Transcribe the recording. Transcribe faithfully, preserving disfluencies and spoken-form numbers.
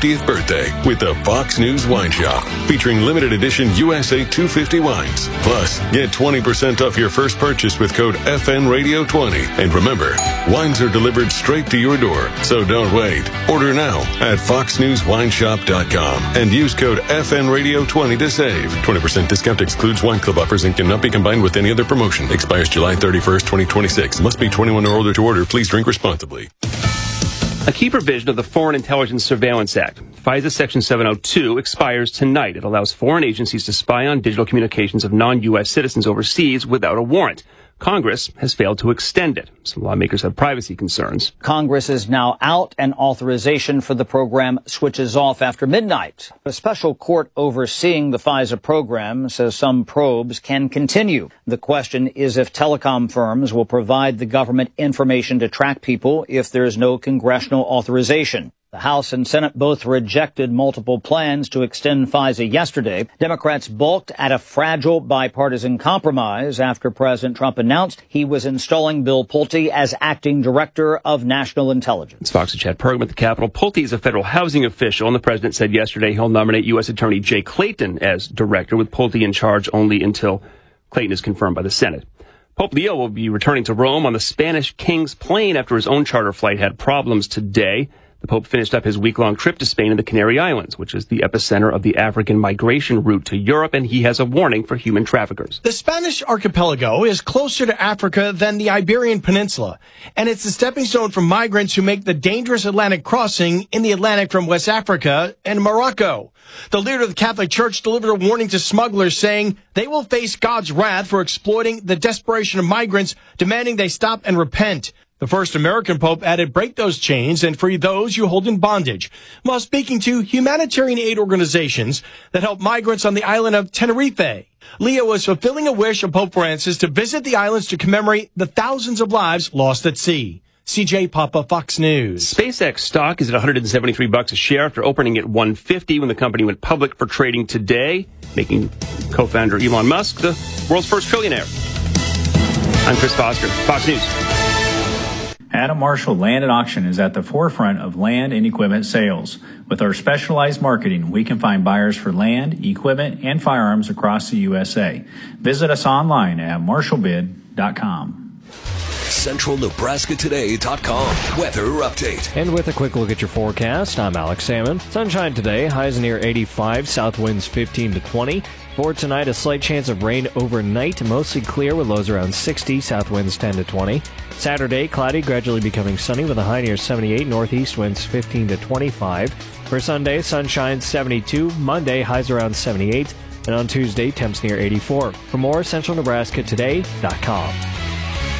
fiftieth birthday with the Fox News Wine Shop, featuring limited edition U S A two fifty wines. Plus, get twenty percent off your first purchase with code F N Radio twenty. And remember, wines are delivered straight to your door, so don't wait. Order now at fox news wine shop dot com and use code F N Radio twenty to save. twenty percent discount excludes wine club offers and cannot be combined with any other promotion. Expires July thirty-first, twenty twenty-six. Must be twenty-one or older to order. Please drink responsibly. A key provision of the Foreign Intelligence Surveillance Act, FISA Section seven oh two, expires tonight. It allows foreign agencies to spy on digital communications of non-U S citizens overseas without a warrant. Congress has failed to extend it. Some lawmakers have privacy concerns. Congress is now out and authorization for the program switches off after midnight. A special court overseeing the FISA program says some probes can continue. The question is if telecom firms will provide the government information to track people if there is no congressional authorization. The House and Senate both rejected multiple plans to extend FISA yesterday. Democrats balked at a fragile bipartisan compromise after President Trump announced he was installing Bill Pulte as acting director of national intelligence. It's Fox's Chad Pergam at the Capitol. Pulte is a federal housing official, and the president said yesterday he'll nominate U S Attorney Jay Clayton as director, with Pulte in charge only until Clayton is confirmed by the Senate. Pope Leo will be returning to Rome on the Spanish king's plane after his own charter flight had problems today. The Pope finished up his week-long trip to Spain and the Canary Islands, which is the epicenter of the African migration route to Europe, and he has a warning for human traffickers. The Spanish archipelago is closer to Africa than the Iberian Peninsula, and it's a stepping stone for migrants who make the dangerous Atlantic crossing in the Atlantic from West Africa and Morocco. The leader of the Catholic Church delivered a warning to smugglers, saying they will face God's wrath for exploiting the desperation of migrants, demanding they stop and repent. The first American pope added, break those chains and free those you hold in bondage, while speaking to humanitarian aid organizations that help migrants on the island of Tenerife. Leo was fulfilling a wish of Pope Francis to visit the islands to commemorate the thousands of lives lost at sea. C J Papa, Fox News. SpaceX stock is at one hundred seventy-three bucks a share after opening at one hundred fifty when the company went public for trading today, making co-founder Elon Musk the world's first trillionaire. I'm Chris Foster, Fox News. Adam Marshall Land and Auction is at the forefront of land and equipment sales. With our specialized marketing, we can find buyers for land, equipment, and firearms across the U S A. Visit us online at marshall bid dot com. Central Nebraska Today dot com weather update. And with a quick look at your forecast, I'm Alex Salmon. Sunshine today, highs near eighty-five, south winds fifteen to twenty. For tonight, a slight chance of rain overnight, mostly clear with lows around sixty, south winds ten to twenty. Saturday, cloudy, gradually becoming sunny with a high near seventy-eight, northeast winds fifteen to twenty-five. For Sunday, sunshine seventy-two, Monday, highs around seventy-eight, and on Tuesday, temps near eighty-four. For more, Central Nebraska Today dot com.